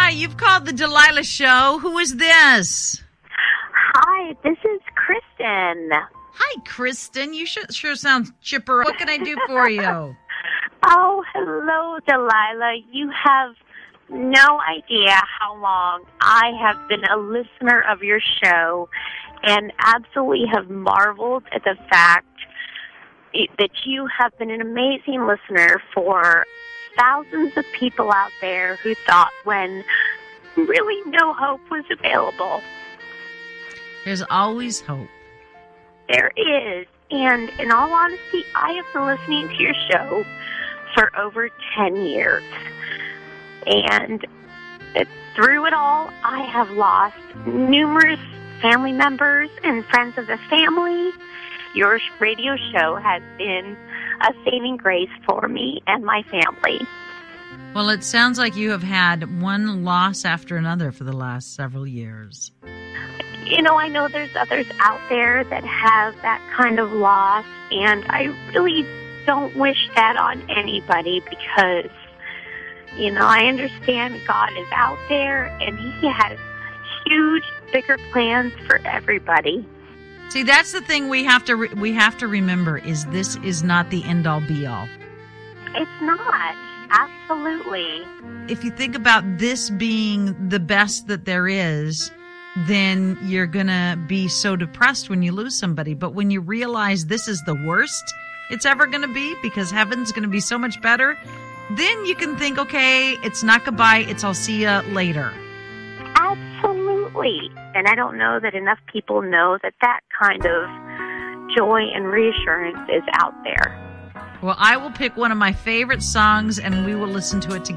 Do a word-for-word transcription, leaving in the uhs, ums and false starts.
Hi, you've called the Delilah Show. Who is this? Hi, this is Kristen. Hi, Kristen. You sure, sure sound chipper. What can I do for you? Oh, hello, Delilah. You have no idea how long I have been a listener of your show and absolutely have marveled at the fact that you have been an amazing listener for thousands of people out there who thought when really no hope was available. There's always hope. There is. And in all honesty, I have been listening to your show for over ten years. And through it all, I have lost numerous family members and friends of the family. Your radio show has been a saving grace for me and my family. Well, it sounds like you have had one loss after another for the last several years. You know, I know there's others out there that have that kind of loss, and I really don't wish that on anybody because, you know, I understand God is out there, and He has huge, bigger plans for everybody. See, that's the thing we have to re- we have to remember is this is not the end-all, be-all. It's not. Absolutely. If you think about this being the best that there is, then you're going to be so depressed when you lose somebody. But when you realize this is the worst it's ever going to be because heaven's going to be so much better, then you can think, okay, it's not goodbye, it's I'll see you later. Absolutely. And I don't know that enough people know that that kind of joy and reassurance is out there. Well, I will pick one of my favorite songs and we will listen to it together.